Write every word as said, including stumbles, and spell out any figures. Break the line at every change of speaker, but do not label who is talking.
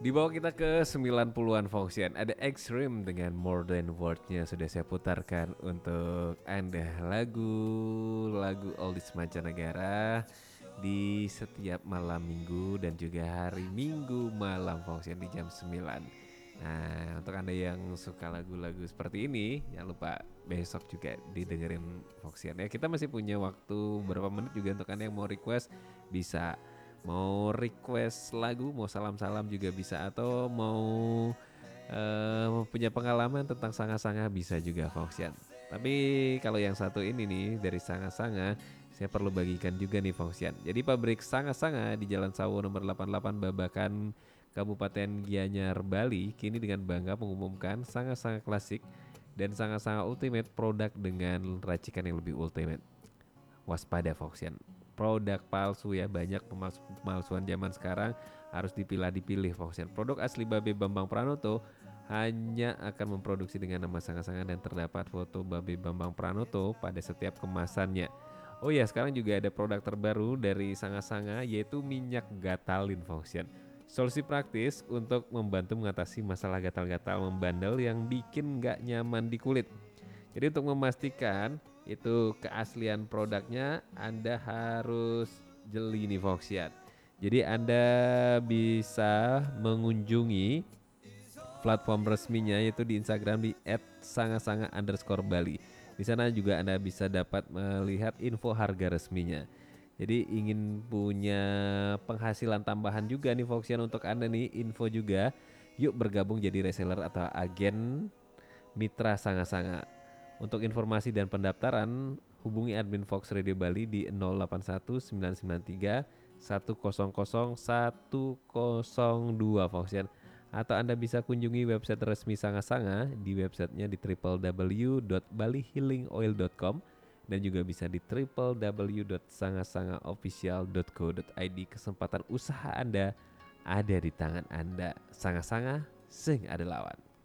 Dibawa kita ke sembilan puluhan Fonksian. Ada Extreme dengan More Than Words-nya sudah saya putarkan untuk Anda. Lagu-lagu oldies mancanegara di setiap malam minggu dan juga hari minggu malam Fonksian di jam sembilan. Nah, untuk Anda yang suka lagu-lagu seperti ini, jangan lupa besok juga didengerin Fonksian ya. Kita masih punya waktu berapa menit juga untuk Anda yang mau request, bisa mau request lagu, mau salam-salam juga bisa, atau mau uh, punya pengalaman tentang sanga-sanga bisa juga Fonksian. Tapi kalau yang satu ini nih dari sanga-sanga, saya perlu bagikan juga nih Fonksian. Jadi pabrik sanga-sanga di Jalan Sawo nomor delapan puluh delapan Babakan, Kabupaten Gianyar, Bali kini dengan bangga mengumumkan sanga-sanga klasik dan sanga-sanga ultimate produk dengan racikan yang lebih ultimate. Waspada Fonksian, produk palsu ya, banyak pemalsuan zaman sekarang, harus dipilah-dipilih Fonksian. Produk asli Babe Bambang Pranoto hanya akan memproduksi dengan nama sanga-sanga dan terdapat foto Babe Bambang Pranoto pada setiap kemasannya. Oh ya, sekarang juga ada produk terbaru dari sanga-sanga yaitu minyak gatalin Fonksian. Solusi praktis untuk membantu mengatasi masalah gatal-gatal membandel yang bikin gak nyaman di kulit. Jadi untuk memastikan itu keaslian produknya, Anda harus jeli nih Fonksian. Jadi Anda bisa mengunjungi platform resminya yaitu di Instagram di et sangasanga underscore bali. Di sana juga Anda bisa dapat melihat info harga resminya. Jadi ingin punya penghasilan tambahan juga nih Fonksian untuk Anda nih, info juga. Yuk bergabung jadi reseller atau agen mitra sanga-sanga. Untuk informasi dan pendaftaran, hubungi admin Fox Radio Bali di nol delapan satu sembilan sembilan tiga satu nol nol satu nol dua Fonksian. Atau Anda bisa kunjungi website resmi Sanga-Sanga di websitenya di w w w dot bali healing oil dot com dan juga bisa di w w w dot sangasanga official dot co dot i d. Kesempatan usaha Anda ada di tangan Anda. Sanga-Sanga sing ada lawan.